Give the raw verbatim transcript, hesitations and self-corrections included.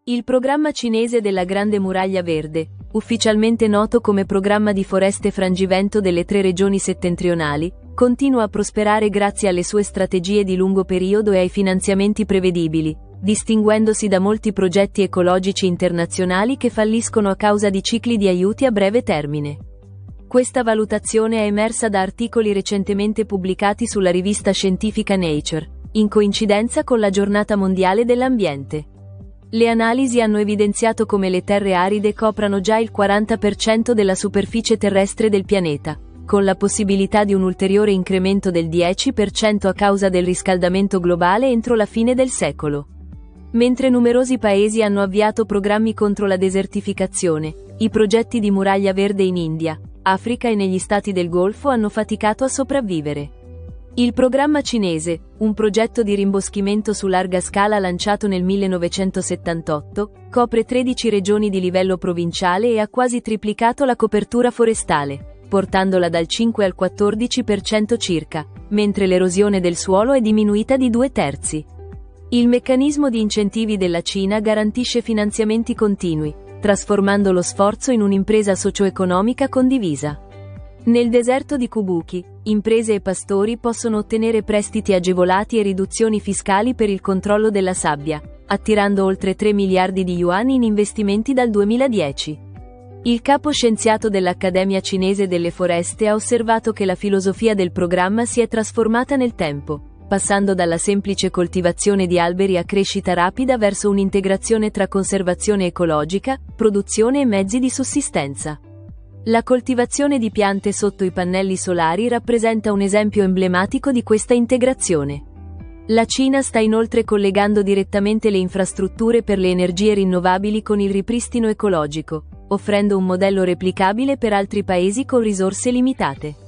Il programma cinese della Grande Muraglia Verde, ufficialmente noto come Programma di Foreste Frangivento delle tre regioni settentrionali, continua a prosperare grazie alle sue strategie di lungo periodo e ai finanziamenti prevedibili, distinguendosi da molti progetti ecologici internazionali che falliscono a causa di cicli di aiuti a breve termine. Questa valutazione è emersa da articoli recentemente pubblicati sulla rivista scientifica Nature, in coincidenza con la Giornata Mondiale dell'Ambiente. Le analisi hanno evidenziato come le terre aride coprano già il quaranta per cento della superficie terrestre del pianeta, con la possibilità di un ulteriore incremento del dieci per cento a causa del riscaldamento globale entro la fine del secolo. Mentre numerosi paesi hanno avviato programmi contro la desertificazione, i progetti di muraglia verde in India, Africa e negli stati del Golfo hanno faticato a sopravvivere. Il programma cinese, un progetto di rimboschimento su larga scala lanciato nel millenovecentosettantotto, copre tredici regioni di livello provinciale e ha quasi triplicato la copertura forestale, portandola dal cinque al quattordici per cento circa, mentre l'erosione del suolo è diminuita di due terzi. Il meccanismo di incentivi della Cina garantisce finanziamenti continui, trasformando lo sforzo in un'impresa socio-economica condivisa. Nel deserto di Kubuki, imprese e pastori possono ottenere prestiti agevolati e riduzioni fiscali per il controllo della sabbia, attirando oltre tre miliardi di yuan in investimenti dal duemiladieci. Il capo scienziato dell'Accademia Cinese delle Foreste ha osservato che la filosofia del programma si è trasformata nel tempo, passando dalla semplice coltivazione di alberi a crescita rapida verso un'integrazione tra conservazione ecologica, produzione e mezzi di sussistenza. La coltivazione di piante sotto i pannelli solari rappresenta un esempio emblematico di questa integrazione. La Cina sta inoltre collegando direttamente le infrastrutture per le energie rinnovabili con il ripristino ecologico, offrendo un modello replicabile per altri paesi con risorse limitate.